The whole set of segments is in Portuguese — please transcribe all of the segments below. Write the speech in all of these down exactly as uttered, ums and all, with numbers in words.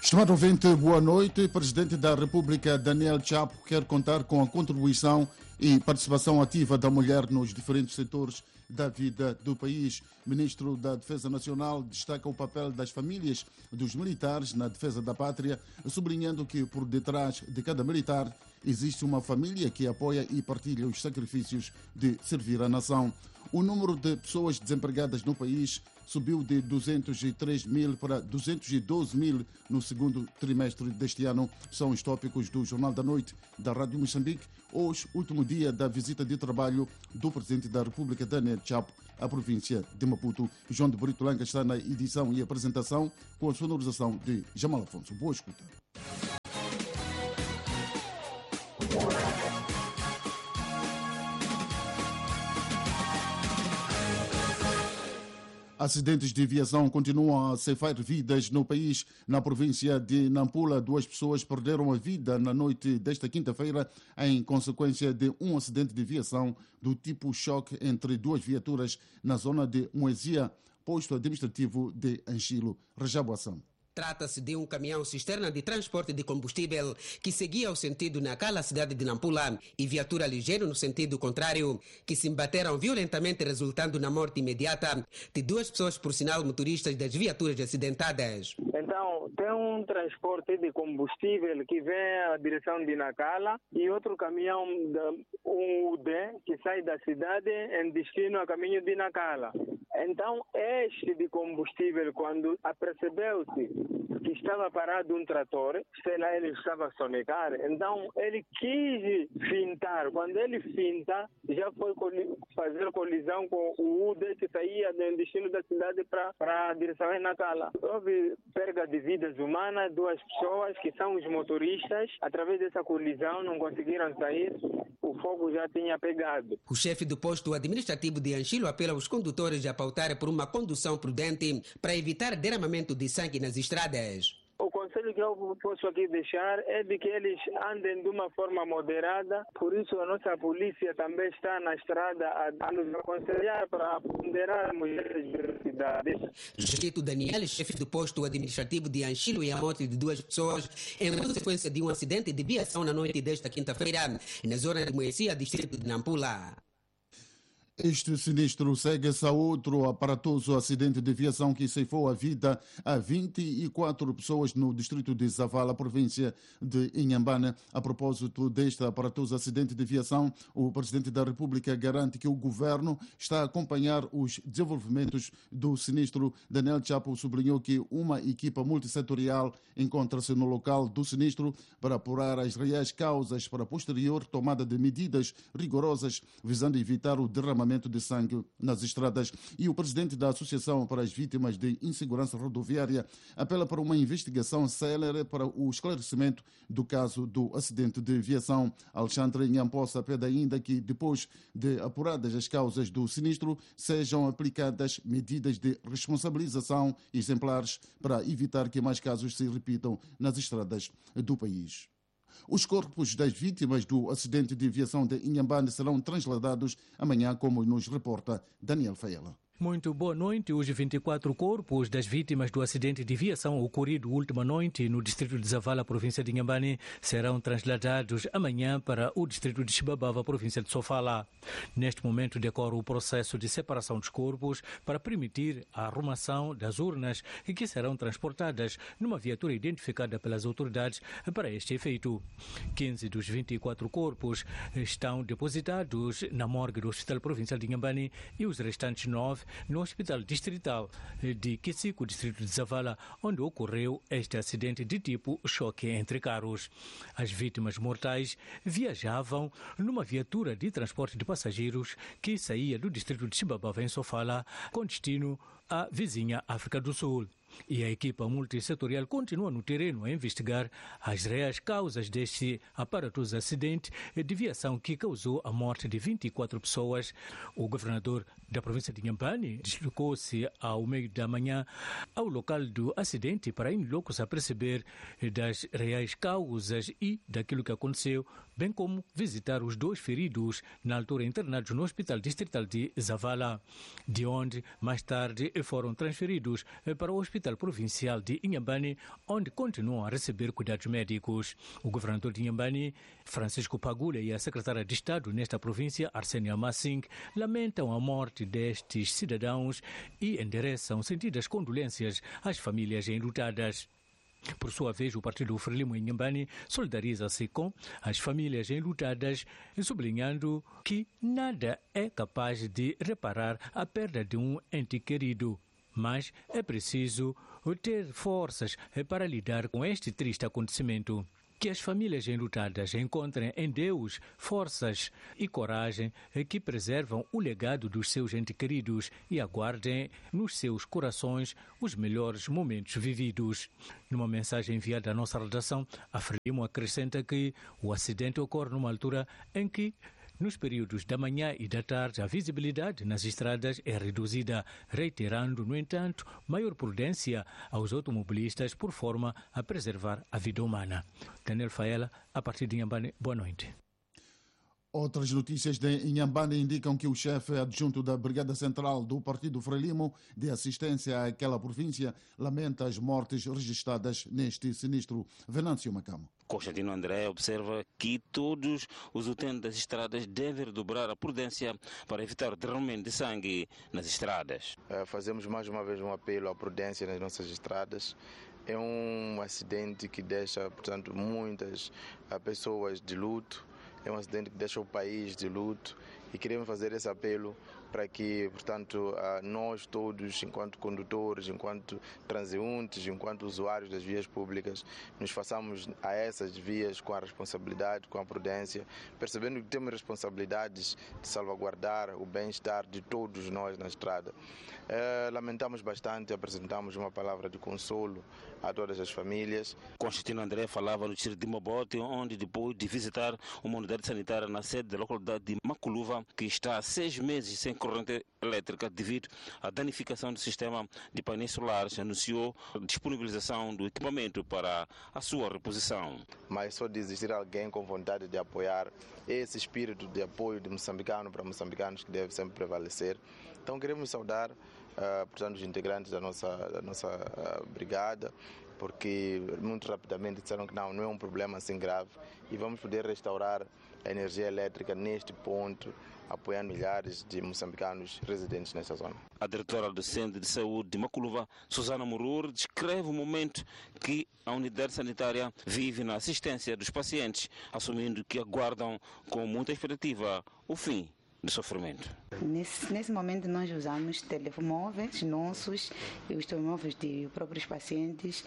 Estimado ouvinte, boa noite. Presidente da República, Daniel Chapo, quer contar com a contribuição e participação ativa da mulher nos diferentes setores da vida do país. Ministro da Defesa Nacional destaca o papel das famílias dos militares na defesa da pátria, sublinhando que por detrás de cada militar existe uma família que apoia e partilha os sacrifícios de servir a nação. O número de pessoas desempregadas no país subiu de duzentos e três mil para duzentos e doze mil no segundo trimestre deste ano. São os tópicos do Jornal da Noite da Rádio Moçambique, hoje, último dia da visita de trabalho do Presidente da República, Daniel Chapo, à província de Maputo. João de Brito Langa está na edição e apresentação com a sonorização de Jamal Afonso. Boa escuta. Acidentes de aviação continuam a ceifar vidas no país. Na província de Nampula, duas pessoas perderam a vida na noite desta quinta-feira em consequência de um acidente de aviação do tipo choque entre duas viaturas na zona de Moesia, posto administrativo de Anchilo. Rajaboação. Trata-se de um caminhão cisterna de transporte de combustível que seguia o sentido naquela cidade de Nampula e viatura ligeira no sentido contrário, que se embateram violentamente, resultando na morte imediata de duas pessoas, por sinal motoristas das viaturas acidentadas. Então, tem um transporte de combustível que vem à direção de Nacala e outro caminhão, um U D, que sai da cidade em destino a caminho de Nacala. Então, este de combustível, quando apercebeu-se que estava parado um trator, sei lá, ele estava a sonegar, então ele quis fintar. Quando ele finta, já foi fazer colisão com o U D que saía do destino da cidade para a direção de Nacala. Houve perda de vidas humanas, duas pessoas que são os motoristas, através dessa colisão não conseguiram sair, o fogo já tinha pegado. O chefe do posto administrativo de Anchilo apela aos condutores a pautar por uma condução prudente para evitar derramamento de sangue nas estradas. O conselho que eu posso aqui deixar é de que eles andem de uma forma moderada, por isso a nossa polícia também está na estrada a nos aconselhar para ponderar mulheres de velocidade. Justito Daniel, chefe do posto administrativo de Anchilo, e a morte de duas pessoas em consequência de um acidente de aviação na noite desta quinta-feira na zona de Moesia, distrito de Nampula. Este sinistro segue-se a outro aparatoso acidente de aviação que ceifou a vida a vinte e quatro pessoas no distrito de Zavala, província de Inhambane. A propósito deste aparatoso acidente de aviação, o Presidente da República garante que o governo está a acompanhar os desenvolvimentos do sinistro. Daniel Chapo sublinhou que uma equipa multissetorial encontra-se no local do sinistro para apurar as reais causas para a posterior tomada de medidas rigorosas visando evitar o derramamento de sangue nas estradas. E o presidente da Associação para as Vítimas de Insegurança Rodoviária apela para uma investigação célere para o esclarecimento do caso do acidente de aviação. Alexandre Nhamposa pede ainda que, depois de apuradas as causas do sinistro, sejam aplicadas medidas de responsabilização exemplares para evitar que mais casos se repitam nas estradas do país. Os corpos das vítimas do acidente de aviação de Inhambane serão transladados amanhã, como nos reporta Daniel Faela. Muito boa noite. Os vinte e quatro corpos das vítimas do acidente de aviação ocorrido última noite no distrito de Zavala, província de Inhambane, serão transladados amanhã para o distrito de Chibabava, província de Sofala. Neste momento decorre o processo de separação dos corpos para permitir a arrumação das urnas e que serão transportadas numa viatura identificada pelas autoridades para este efeito. quinze dos vinte e quatro corpos estão depositados na morgue do Hospital Provincial de Inhambane e os restantes nove no Hospital Distrital de Kisico, distrito de Zavala, onde ocorreu este acidente de tipo choque entre carros. As vítimas mortais viajavam numa viatura de transporte de passageiros que saía do distrito de Chibabava, em Sofala, com destino à vizinha África do Sul. E a equipa multissetorial continua no terreno a investigar as reais causas deste aparatoso acidente de aviação que causou a morte de vinte e quatro pessoas. O governador da província de Inhambane deslocou-se ao meio da manhã ao local do acidente para em loco se aperceber das reais causas e daquilo que aconteceu, bem como visitar os dois feridos na altura internados no Hospital Distrital de Zavala, de onde mais tarde foram transferidos para o Hospital Hospital Provincial de Inhambane, onde continuam a receber cuidados médicos. O governador de Inhambane, Francisco Pagula, e a secretária de Estado nesta província, Arsenia Massing, lamentam a morte destes cidadãos e endereçam sentidas condolências às famílias enlutadas. Por sua vez, o partido Frelimo Inhambane solidariza-se com as famílias enlutadas, sublinhando que nada é capaz de reparar a perda de um ente querido, mas é preciso ter forças para lidar com este triste acontecimento. Que as famílias enlutadas encontrem em Deus forças e coragem que preservam o legado dos seus entes queridos e aguardem nos seus corações os melhores momentos vividos. Numa mensagem enviada à nossa redação, a Frelimo acrescenta que o acidente ocorre numa altura em que, nos períodos da manhã e da tarde, a visibilidade nas estradas é reduzida, reiterando, no entanto, maior prudência aos automobilistas por forma a preservar a vida humana. Daniel Faela, a partir de Inhambane, boa noite. Outras notícias de Inhambane indicam que o chefe adjunto da Brigada Central do Partido Frelimo de assistência àquela província lamenta as mortes registradas neste sinistro. Venâncio Macamo. Constantino André observa que todos os utentes das estradas devem dobrar a prudência para evitar o derramamento de sangue nas estradas. Uh, fazemos mais uma vez um apelo à prudência nas nossas estradas. É um acidente que deixa, portanto, muitas uh, pessoas de luto. É um acidente que deixa o país de luto e queremos fazer esse apelo para que, portanto, nós todos, enquanto condutores, enquanto transeuntes, enquanto usuários das vias públicas, nos façamos a essas vias com a responsabilidade, com a prudência, percebendo que temos responsabilidades de salvaguardar o bem-estar de todos nós na estrada. É, lamentamos bastante, apresentamos uma palavra de consolo a todas as famílias. Constantino André falava no distrito de Mabote, onde depois de visitar uma unidade sanitária na sede da localidade de Maculuva, que está há seis meses sem corrente elétrica devido à danificação do sistema de painéis solares, anunciou a disponibilização do equipamento para a sua reposição. Mas só de existir alguém com vontade de apoiar, esse espírito de apoio de moçambicano para moçambicanos que deve sempre prevalecer. Então queremos saudar uh, portanto, os integrantes da nossa, da nossa uh, brigada, porque muito rapidamente disseram que não, não é um problema assim grave e vamos poder restaurar a energia elétrica neste ponto, apoiando milhares de moçambicanos residentes nesta zona. A diretora do Centro de Saúde de Maculuva, Susana Murur, descreve o momento que a unidade sanitária vive na assistência dos pacientes, assumindo que aguardam com muita expectativa o fim do sofrimento. Nesse, nesse momento nós usamos telemóveis nossos e os telemóveis de próprios pacientes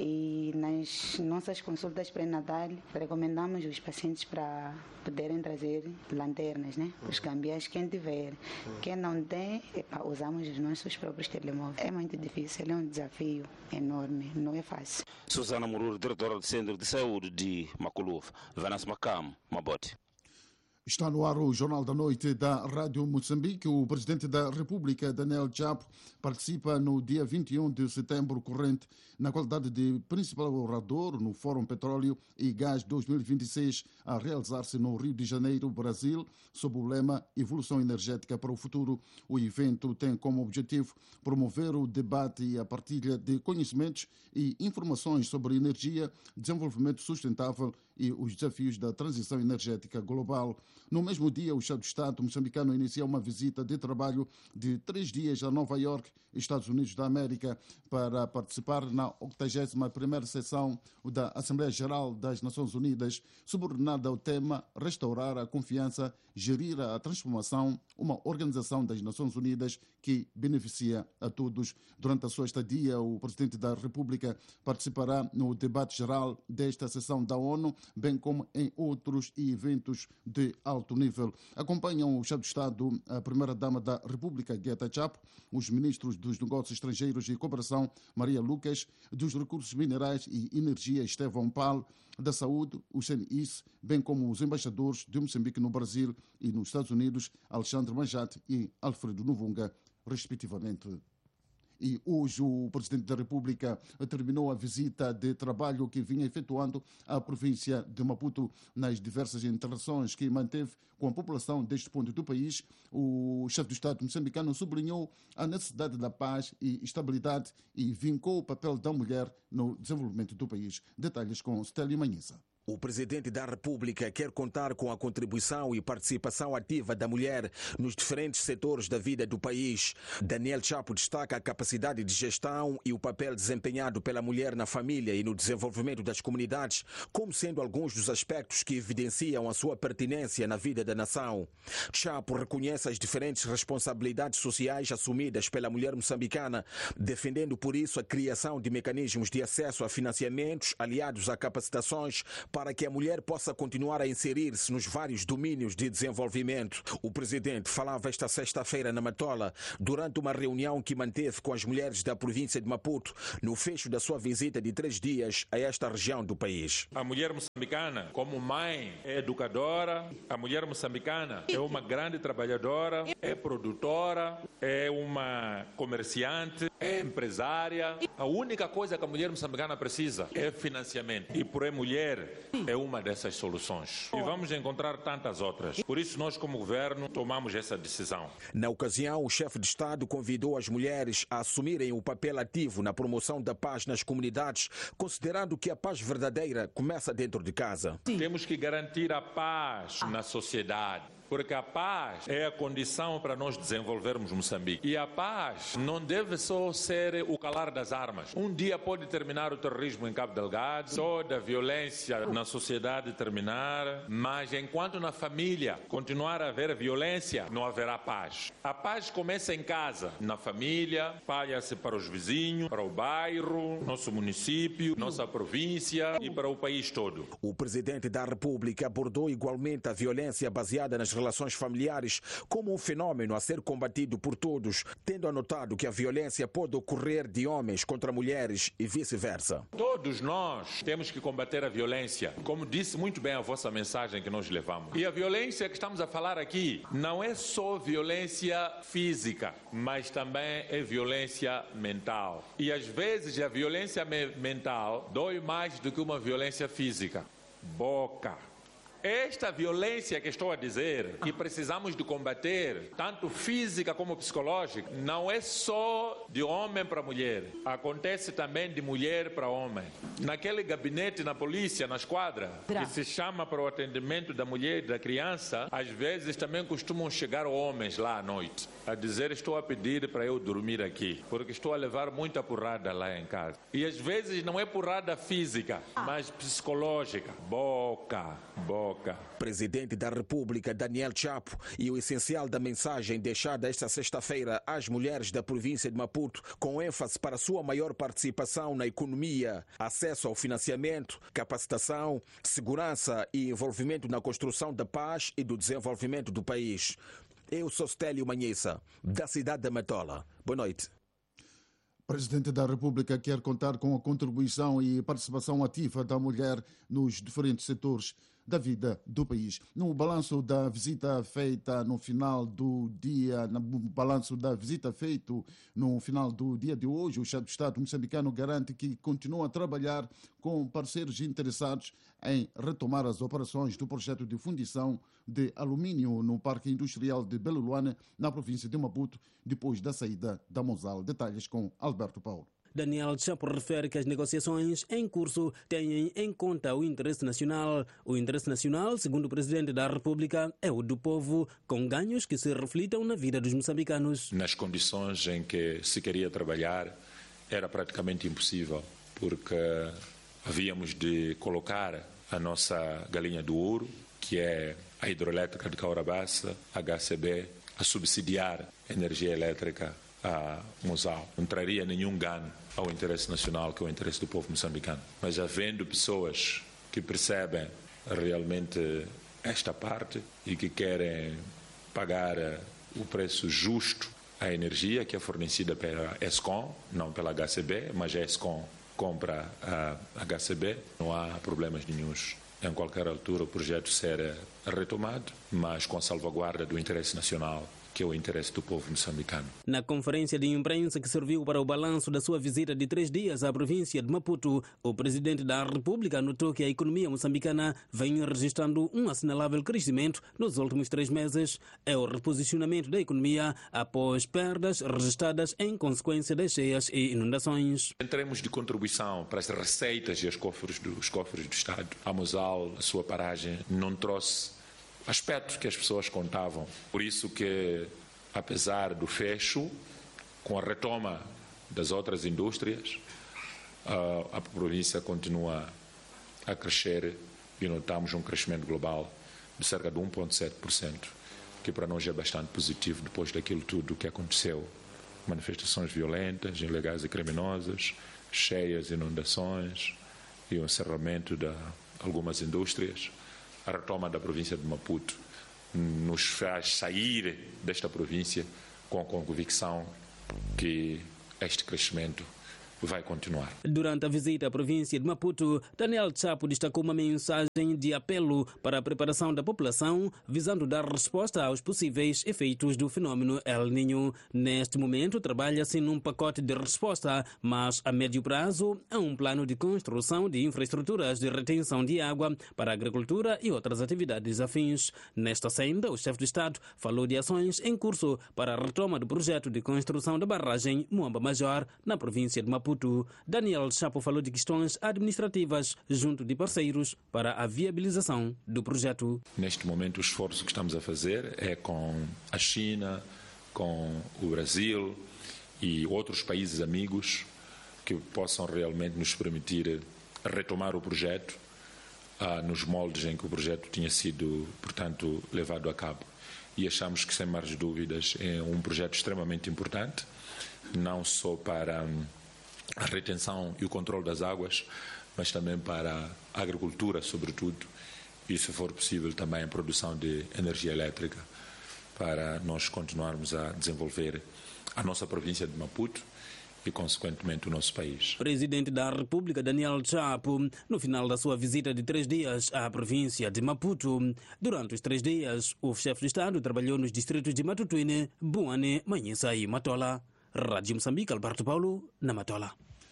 e nas nossas consultas pré-natal recomendamos os pacientes para poderem trazer lanternas, né? Os cambiais, quem tiver. Quem não tem, epa, usamos os nossos próprios telemóveis. É muito difícil, é um desafio enorme, não é fácil. Susana Murur, diretora do Centro de Saúde de Maculuva. Venâncio Macamo, Mabote. Está no ar o Jornal da Noite da Rádio Moçambique. O Presidente da República, Daniel Chapo, participa no dia vinte e um de setembro corrente na qualidade de principal orador no Fórum Petróleo e Gás dois mil e vinte e seis, a realizar-se no Rio de Janeiro, Brasil, sob o lema Evolução Energética para o Futuro. O evento tem como objetivo promover o debate e a partilha de conhecimentos e informações sobre energia, desenvolvimento sustentável e os desafios da transição energética global. No mesmo dia, o chefe de Estado moçambicano inicia uma visita de trabalho de três dias a Nova York, Estados Unidos da América, para participar na octagésima primeira sessão da Assembleia Geral das Nações Unidas, subordinada ao tema Restaurar a Confiança, Gerir a Transformação, uma organização das Nações Unidas que beneficia a todos. Durante a sua estadia, o Presidente da República participará no debate geral desta sessão da ONU, bem como em outros eventos de alto nível. Acompanham o chefe de Estado, a Primeira-Dama da República, Guetta Chapo, os ministros dos Negócios Estrangeiros e Cooperação, Maria Lucas, dos Recursos Minerais e Energia, Estevão Pal, da Saúde, o C N I S, bem como os embaixadores de Moçambique no Brasil e nos Estados Unidos, Alexandre Majate e Alfredo Novunga, respectivamente. E hoje o Presidente da República terminou a visita de trabalho que vinha efetuando à província de Maputo nas diversas interações que manteve com a população deste ponto do país. O chefe do Estado moçambicano sublinhou a necessidade da paz e estabilidade e vincou o papel da mulher no desenvolvimento do país. Detalhes com Stélio Manhissa. O Presidente da República quer contar com a contribuição e participação ativa da mulher nos diferentes setores da vida do país. Daniel Chapo destaca a capacidade de gestão e o papel desempenhado pela mulher na família e no desenvolvimento das comunidades, como sendo alguns dos aspectos que evidenciam a sua pertinência na vida da nação. Chapo reconhece as diferentes responsabilidades sociais assumidas pela mulher moçambicana, defendendo por isso a criação de mecanismos de acesso a financiamentos aliados a capacitações para que a mulher possa continuar a inserir-se nos vários domínios de desenvolvimento. O Presidente falava esta sexta-feira na Matola, durante uma reunião que manteve com as mulheres da província de Maputo, no fecho da sua visita de três dias a esta região do país. A mulher moçambicana, como mãe, é educadora. A mulher moçambicana é uma grande trabalhadora, é produtora, é uma comerciante, é empresária. A única coisa que a mulher moçambicana precisa é financiamento. E por é mulher, é uma dessas soluções. E vamos encontrar tantas outras. Por isso nós, como governo, tomamos essa decisão. Na ocasião, o chefe de Estado convidou as mulheres a assumirem o papel ativo na promoção da paz nas comunidades, considerando que a paz verdadeira começa dentro de casa. Temos que garantir a paz na sociedade. Porque a paz é a condição para nós desenvolvermos Moçambique. E a paz não deve só ser o calar das armas. Um dia pode terminar o terrorismo em Cabo Delgado, toda a violência na sociedade terminar, mas enquanto na família continuar a haver violência, não haverá paz. A paz começa em casa, na família, espalha-se para os vizinhos, para o bairro, nosso município, nossa província e para o país todo. O Presidente da República abordou igualmente a violência baseada nas relações familiares como um fenômeno a ser combatido por todos, tendo anotado que a violência pode ocorrer de homens contra mulheres e vice-versa. Todos nós temos que combater a violência, como disse muito bem a vossa mensagem que nós levamos. E a violência que estamos a falar aqui não é só violência física, mas também é violência mental. E às vezes a violência me- mental dói mais do que uma violência física. Boca. Esta violência que estou a dizer, que precisamos de combater, tanto física como psicológica, não é só de homem para mulher. Acontece também de mulher para homem. Naquele gabinete na polícia, na esquadra, que se chama para o atendimento da mulher e da criança, às vezes também costumam chegar homens lá à noite, a dizer: estou a pedir para eu dormir aqui, porque estou a levar muita porrada lá em casa. E às vezes não é porrada física, mas psicológica. Boca, boca. Presidente da República Daniel Chapo e o essencial da mensagem deixada esta sexta-feira às mulheres da província de Maputo, com ênfase para sua maior participação na economia, acesso ao financiamento, capacitação, segurança e envolvimento na construção da paz e do desenvolvimento do país. Eu sou Stélio Manhissa, da cidade da Matola. Boa noite. O Presidente da República quer contar com a contribuição e participação ativa da mulher nos diferentes setores da vida do país. No balanço da visita feita no final do dia, no balanço da visita feito no final do dia de hoje, o chefe de Estado moçambicano garante que continua a trabalhar com parceiros interessados em retomar as operações do projeto de fundição de alumínio no Parque Industrial de Belo Luane, na província de Maputo, depois da saída da Mosal. Detalhes com Alberto Paulo. Daniel Chapo refere que as negociações em curso têm em conta o interesse nacional. O interesse nacional, segundo o Presidente da República, é o do povo, com ganhos que se reflitam na vida dos moçambicanos. Nas condições em que se queria trabalhar, era praticamente impossível, porque havíamos de colocar a nossa galinha do ouro, que é a hidroelétrica de Caurabaça, H C B, a subsidiar a energia elétrica a Mosal. Não traria nenhum ganho ao interesse nacional, que é o interesse do povo moçambicano. Mas havendo pessoas que percebem realmente esta parte e que querem pagar o preço justo à energia que é fornecida pela ESCOM, não pela H C B, mas a ESCOM compra a H C B, não há problemas nenhuns. Em qualquer altura o projeto será retomado, mas com salvaguarda do interesse nacional que é o interesse do povo moçambicano. Na conferência de imprensa que serviu para o balanço da sua visita de três dias à província de Maputo, o presidente da República anotou que a economia moçambicana vem registrando um assinalável crescimento nos últimos três meses. É o reposicionamento da economia após perdas registradas em consequência das cheias e inundações. Em termos de contribuição para as receitas e os cofres do, os cofres do Estado, a Mosal, a sua paragem, não trouxe aspectos que as pessoas contavam. Por isso que, apesar do fecho, com a retoma das outras indústrias, a, a província continua a crescer e notamos um crescimento global de cerca de um vírgula sete por cento, que para nós é bastante positivo depois daquilo tudo que aconteceu. Manifestações violentas, ilegais e criminosas, cheias, inundações e o encerramento de algumas indústrias. A retoma da província de Maputo nos faz sair desta província com a convicção que este crescimento vai continuar. Durante a visita à província de Maputo, Daniel Chapo destacou uma mensagem de apelo para a preparação da população, visando dar resposta aos possíveis efeitos do fenômeno El Niño. Neste momento, trabalha-se num pacote de resposta, mas a médio prazo há um plano de construção de infraestruturas de retenção de água para a agricultura e outras atividades afins. Nesta senda, o chefe de Estado falou de ações em curso para a retoma do projeto de construção da barragem Muamba Major, na província de Maputo. Daniel Chapo falou de questões administrativas junto de parceiros para a viabilização do projeto. Neste momento, o esforço que estamos a fazer é com a China, com o Brasil e outros países amigos que possam realmente nos permitir retomar o projeto ah, nos moldes em que o projeto tinha sido, portanto, levado a cabo. E achamos que, sem mais dúvidas, é um projeto extremamente importante, não só para a retenção e o controle das águas, mas também para a agricultura, sobretudo, e, se for possível, também a produção de energia elétrica, para nós continuarmos a desenvolver a nossa província de Maputo e, consequentemente, o nosso país. Presidente da República, Daniel Chapo, no final da sua visita de três dias à província de Maputo. Durante os três dias, o chefe de Estado trabalhou nos distritos de Matutuine, Buane, Manhissa e Matola. Rádio Moçambique, Alberto Paulo, na Matola.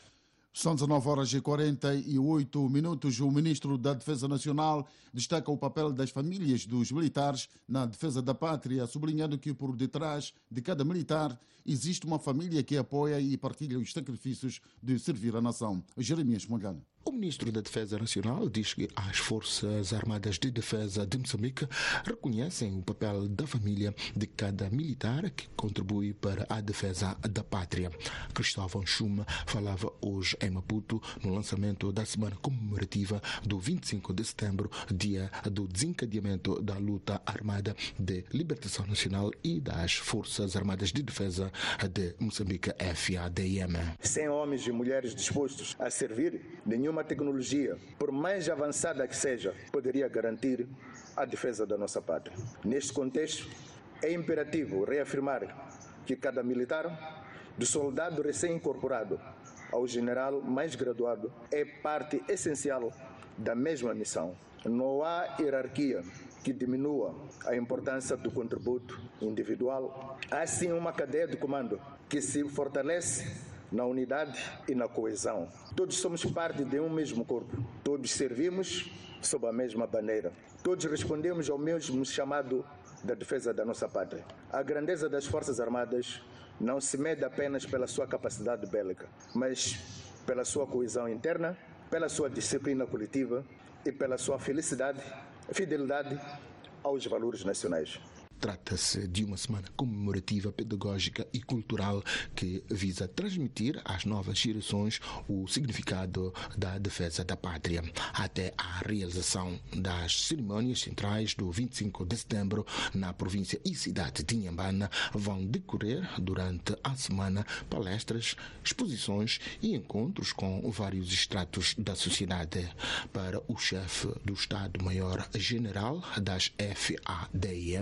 São dezenove horas e quarenta e oito minutos. O ministro da Defesa Nacional destaca o papel das famílias dos militares na defesa da pátria, sublinhando que por detrás de cada militar existe uma família que apoia e partilha os sacrifícios de servir a nação. Jeremias Magana. O ministro da Defesa Nacional diz que as Forças Armadas de Defesa de Moçambique reconhecem o papel da família de cada militar que contribui para a defesa da pátria. Cristóvão Chuma falava hoje em Maputo no lançamento da semana comemorativa do vinte e cinco de setembro, dia do desencadeamento da luta armada de libertação nacional e das Forças Armadas de Defesa de Moçambique, F A D M. Sem homens e mulheres dispostos a servir, nenhuma tecnologia, por mais avançada que seja, poderia garantir a defesa da nossa pátria. Neste contexto, é imperativo reafirmar que cada militar, do soldado recém-incorporado ao general mais graduado, é parte essencial da mesma missão. Não há hierarquia que diminua a importância do contributo individual. Há sim uma cadeia de comando que se fortalece na unidade e na coesão. Todos somos parte de um mesmo corpo. Todos servimos sob a mesma bandeira. Todos respondemos ao mesmo chamado da defesa da nossa pátria. A grandeza das Forças Armadas não se mede apenas pela sua capacidade bélica, mas pela sua coesão interna, pela sua disciplina coletiva e pela sua felicidade, fidelidade aos valores nacionais. Trata-se de uma semana comemorativa, pedagógica e cultural que visa transmitir às novas gerações o significado da defesa da pátria. Até a realização das cerimônias centrais do vinte e cinco de setembro na província e cidade de Inhambane vão decorrer durante a semana palestras, exposições e encontros com vários estratos da sociedade. Para o chefe do Estado-Maior-General das F A D M,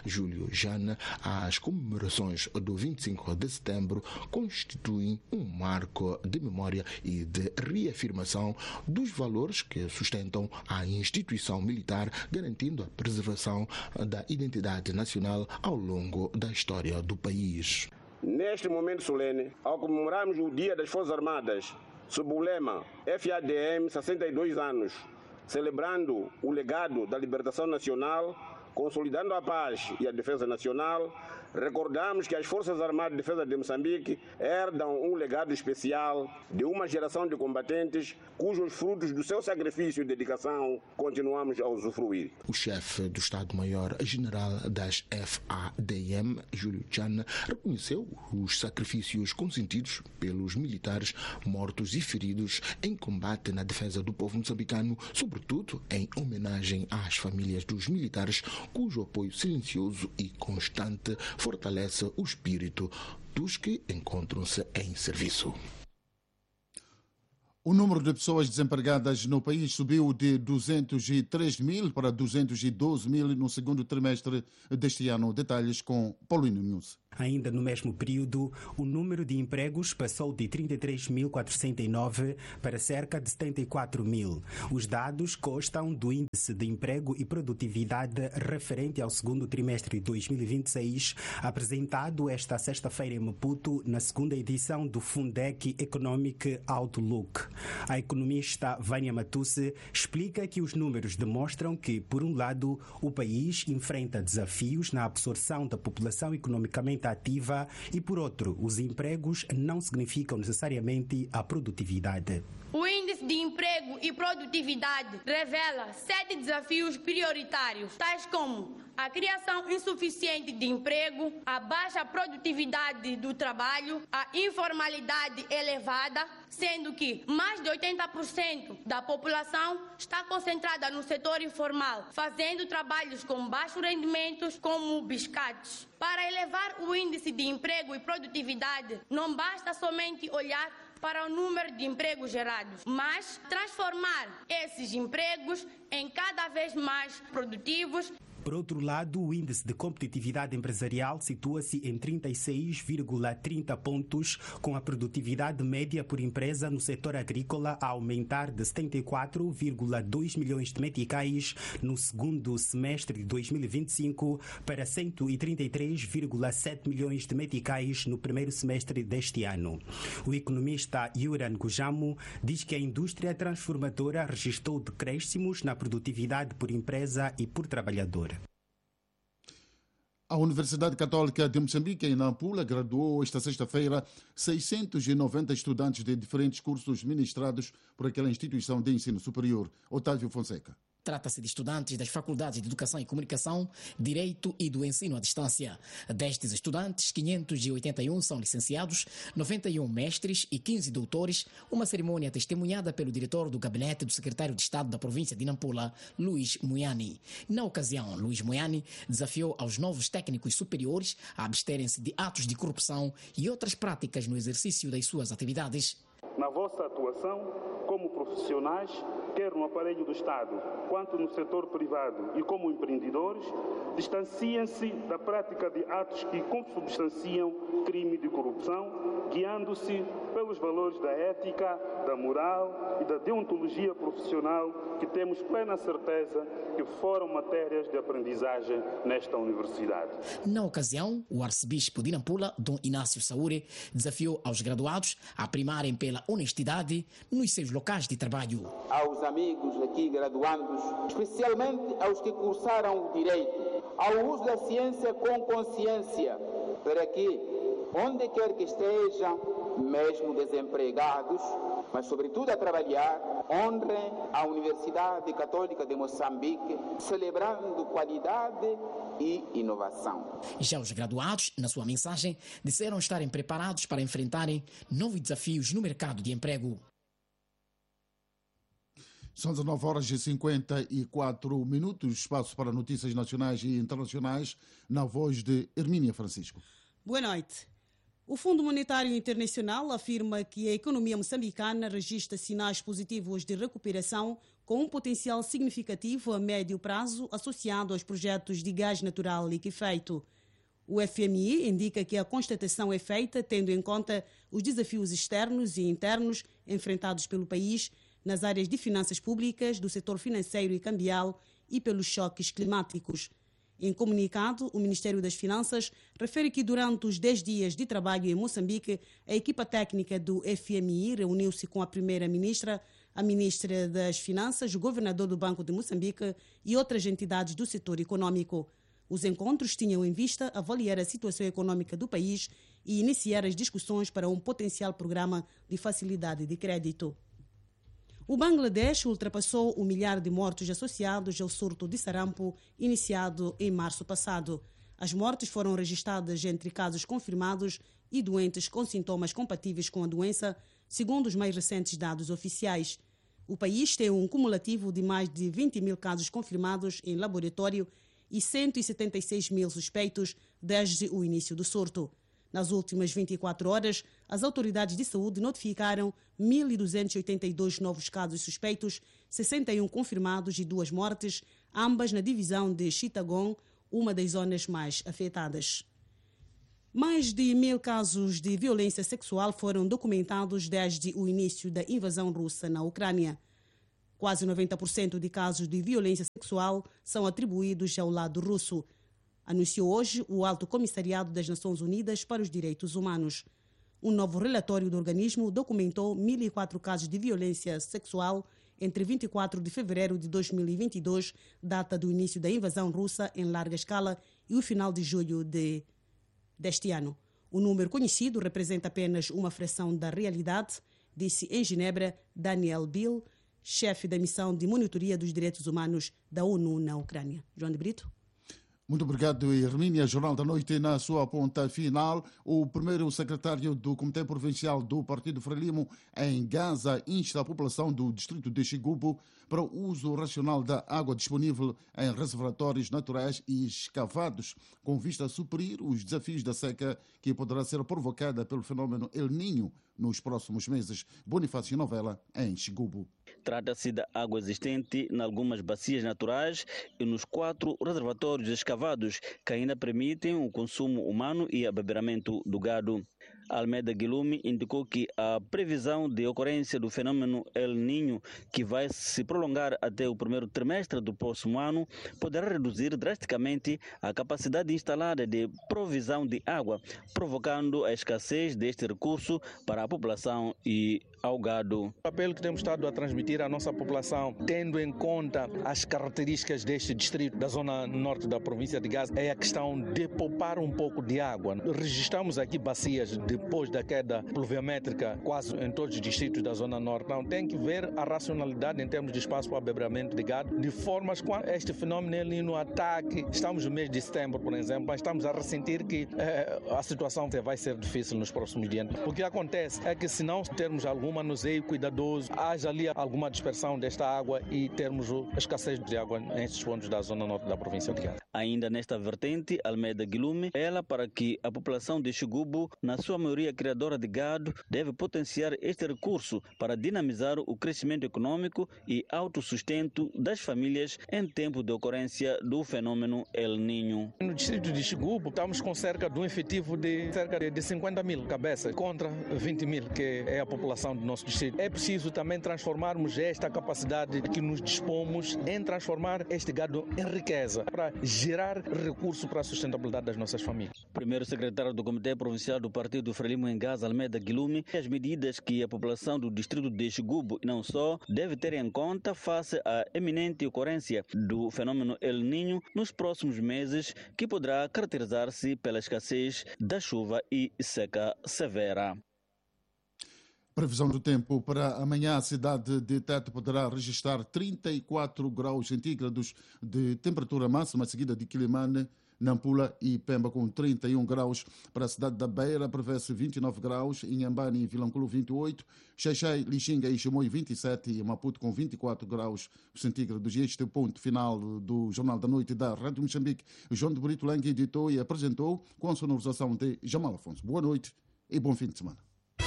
Júlio Jana, as comemorações do vinte e cinco de setembro constituem um marco de memória e de reafirmação dos valores que sustentam a instituição militar, garantindo a preservação da identidade nacional ao longo da história do país. Neste momento solene, ao comemorarmos o Dia das Forças Armadas, sob o lema F A D M sessenta e dois anos, celebrando o legado da libertação nacional, consolidando a paz e a defesa nacional, recordamos que as Forças Armadas de Defesa de Moçambique herdam um legado especial de uma geração de combatentes cujos frutos do seu sacrifício e dedicação continuamos a usufruir. O chefe do Estado-Maior-General das F A D M, Júlio Chan, reconheceu os sacrifícios consentidos pelos militares mortos e feridos em combate na defesa do povo moçambicano, sobretudo em homenagem às famílias dos militares, cujo apoio silencioso e constante fortalece o espírito dos que encontram-se em serviço. O número de pessoas desempregadas no país subiu de duzentos e três mil para duzentos e doze mil no segundo trimestre deste ano. Detalhes com Paulino News. Ainda no mesmo período, o número de empregos passou de trinta e três mil quatrocentos e nove para cerca de setenta e quatro mil. Os dados constam do Índice de Emprego e Produtividade referente ao segundo trimestre de dois mil e vinte e seis, apresentado esta sexta-feira em Maputo, na segunda edição do Fundec Economic Outlook. A economista Vânia Matusse explica que os números demonstram que, por um lado, o país enfrenta desafios na absorção da população economicamente ativa e, por outro, os empregos não significam necessariamente a produtividade. O Índice de Emprego e Produtividade revela sete desafios prioritários, tais como a criação insuficiente de emprego, a baixa produtividade do trabalho, a informalidade elevada, sendo que mais de oitenta por cento da população está concentrada no setor informal, fazendo trabalhos com baixos rendimentos, como biscates. Para elevar o índice de emprego e produtividade, não basta somente olhar para o número de empregos gerados, mas transformar esses empregos em cada vez mais produtivos. Por outro lado, o índice de competitividade empresarial situa-se em trinta e seis vírgula trinta pontos, com a produtividade média por empresa no setor agrícola a aumentar de setenta e quatro vírgula dois milhões de meticais no segundo semestre de dois mil e vinte e cinco para cento e trinta e três vírgula sete milhões de meticais no primeiro semestre deste ano. O economista Yuran Gujamo diz que a indústria transformadora registrou decréscimos na produtividade por empresa e por trabalhador. A Universidade Católica de Moçambique, em Nampula, graduou esta sexta-feira seiscentos e noventa estudantes de diferentes cursos ministrados por aquela instituição de ensino superior. Otávio Fonseca. Trata-se de estudantes das faculdades de Educação e Comunicação, Direito e do Ensino à Distância. Destes estudantes, quinhentos e oitenta e um são licenciados, noventa e um mestres e quinze doutores, uma cerimônia testemunhada pelo diretor do gabinete do secretário de Estado da província de Nampula, Luís Moiani. Na ocasião, Luís Moiani desafiou aos novos técnicos superiores a absterem-se de atos de corrupção e outras práticas no exercício das suas atividades. Na vossa atuação como profissionais, quer no aparelho do Estado, quanto no setor privado e como empreendedores, distanciem-se da prática de atos que consubstanciam crime de corrupção, guiando-se pelos valores da ética, da moral e da deontologia profissional que temos plena certeza que foram matérias de aprendizagem nesta universidade. Na ocasião, o arcebispo de Nampula, Dom Inácio Saúre, desafiou aos graduados a primarem pela honestidade nos seus locais de trabalho. Aos amigos aqui graduandos, especialmente aos que cursaram o direito, ao uso da ciência com consciência, para que, onde quer que estejam, mesmo desempregados, mas sobretudo a trabalhar, honrem a Universidade Católica de Moçambique, celebrando qualidade e inovação. Já os graduados, na sua mensagem, disseram estarem preparados para enfrentarem novos desafios no mercado de emprego. São dezenove horas e cinquenta e quatro minutos, espaço para notícias nacionais e internacionais, na voz de Hermínia Francisco. Boa noite. O Fundo Monetário Internacional afirma que a economia moçambicana registra sinais positivos de recuperação com um potencial significativo a médio prazo associado aos projetos de gás natural liquefeito. O F M I indica que a constatação é feita tendo em conta os desafios externos e internos enfrentados pelo país nas áreas de finanças públicas, do setor financeiro e cambial e pelos choques climáticos. Em comunicado, o Ministério das Finanças refere que durante os dez dias de trabalho em Moçambique, a equipa técnica do F M I reuniu-se com a Primeira-Ministra, a Ministra das Finanças, o Governador do Banco de Moçambique e outras entidades do setor econômico. Os encontros tinham em vista avaliar a situação econômica do país e iniciar as discussões para um potencial programa de facilidade de crédito. O Bangladesh ultrapassou o milhar de mortos associados ao surto de sarampo iniciado em março passado. As mortes foram registradas entre casos confirmados e doentes com sintomas compatíveis com a doença, segundo os mais recentes dados oficiais. O país tem um cumulativo de mais de vinte mil casos confirmados em laboratório e cento e setenta e seis mil suspeitos desde o início do surto. Nas últimas vinte e quatro horas, as autoridades de saúde notificaram mil duzentos e oitenta e dois novos casos suspeitos, sessenta e um confirmados e duas mortes, ambas na divisão de Chittagong, uma das zonas mais afetadas. Mais de mil casos de violência sexual foram documentados desde o início da invasão russa na Ucrânia. Quase noventa por cento de casos de violência sexual são atribuídos ao lado russo, anunciou hoje o Alto Comissariado das Nações Unidas para os Direitos Humanos. Um novo relatório do organismo documentou mil e quatro casos de violência sexual entre vinte e quatro de fevereiro de dois mil e vinte e dois, data do início da invasão russa em larga escala, e o final de julho de, deste ano. O número conhecido representa apenas uma fração da realidade, disse em Genebra Daniel Bill, chefe da missão de monitoria dos direitos humanos da ONU na Ucrânia. João de Brito. Muito obrigado, Hermínia. Jornal da Noite, na sua ponta final, o primeiro secretário do Comitê Provincial do Partido Frelimo em Gaza insta a população do distrito de Xigubo para o uso racional da água disponível em reservatórios naturais e escavados, com vista a suprir os desafios da seca que poderá ser provocada pelo fenômeno El Niño nos próximos meses. Bonifácio Novela, em Xigubo. Trata-se da água existente em algumas bacias naturais e nos quatro reservatórios escavados que ainda permitem o consumo humano e abeberamento do gado. Almeida Guilherme indicou que a previsão de ocorrência do fenômeno El Niño, que vai se prolongar até o primeiro trimestre do próximo ano, poderá reduzir drasticamente a capacidade instalada de provisão de água, provocando a escassez deste recurso para a população e ao gado. O apelo que temos estado a transmitir à nossa população, tendo em conta as características deste distrito da zona norte da província de Gaza, é a questão de poupar um pouco de água. Registramos aqui bacias depois da queda pluviométrica quase em todos os distritos da zona norte. Então tem que ver a racionalidade em termos de espaço para abeberamento de gado, de formas quando este fenômeno ali no ataque, estamos no mês de setembro, por exemplo, mas estamos a ressentir que eh, a situação vai ser difícil nos próximos dias. O que acontece é que se não termos algum manuseio cuidadoso, haja ali alguma dispersão desta água e termos a escassez de água nestes pontos da zona norte da província de Gaza. Ainda nesta vertente, Almeida Guilherme ela para que a população de Xigubo, na sua maioria criadora de gado, deve potenciar este recurso para dinamizar o crescimento econômico e autossustento das famílias em tempo de ocorrência do fenômeno El Niño. No distrito de Xigubo, estamos com cerca de um efetivo de cerca de cinquenta mil cabeças contra vinte mil, que é a população do nosso distrito. É preciso também transformarmos esta capacidade que nos dispomos em transformar este gado em riqueza, para gerar recurso para a sustentabilidade das nossas famílias. Primeiro secretário do Comitê Provincial do Partido Frelimo em Gaza, Almeida Guilherme, as medidas que a população do distrito de Xigubo e não só deve ter em conta face à eminente ocorrência do fenômeno El Niño nos próximos meses, que poderá caracterizar-se pela escassez da chuva e seca severa. Previsão do tempo para amanhã: a cidade de Tete poderá registrar trinta e quatro graus centígrados de temperatura máxima, seguida de Quilimane, Nampula e Pemba com trinta e um graus. Para a cidade da Beira prevê-se vinte e nove graus, Inhambane e Vilanculo vinte e oito, Xaixai, Lixinga e Chimoio vinte e sete e Maputo com vinte e quatro graus centígrados. E este é o ponto final do Jornal da Noite da Rádio Moçambique. João de Brito Lange editou e apresentou com a sonorização de Jamal Afonso. Boa noite e bom fim de semana.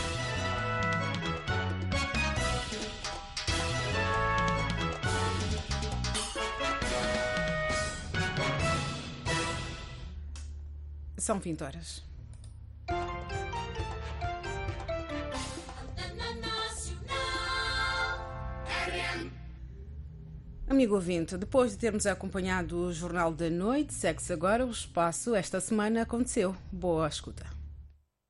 São vinte horas. Amigo ouvinte, depois de termos acompanhado o Jornal da Noite, segue-se agora o espaço Esta Semana Aconteceu. Boa escuta.